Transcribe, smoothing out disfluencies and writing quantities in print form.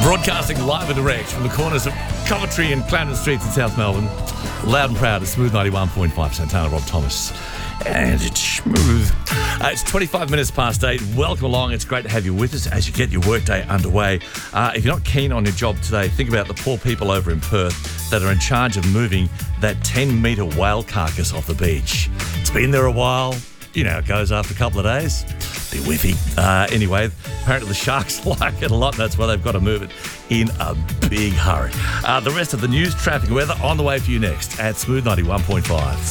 Broadcasting live and direct from the corners of Coventry and Clarendon Streets in South Melbourne. Loud and proud, it's Smooth 91.5. Santana, Rob Thomas. And it's smooth. It's 25 minutes past 8. Welcome along. It's great to have you with us as you get your workday underway. If you're not keen on your job today, think about the poor people over in Perth that are in charge of moving that 10-metre whale carcass off the beach. It's been there a while. You know how it goes after a couple of days. Be whiffy. Anyway, apparently the sharks like it a lot, and that's why they've got to move it in a big hurry. The rest of the news, traffic and weather on the way for you next at Smooth 91.5.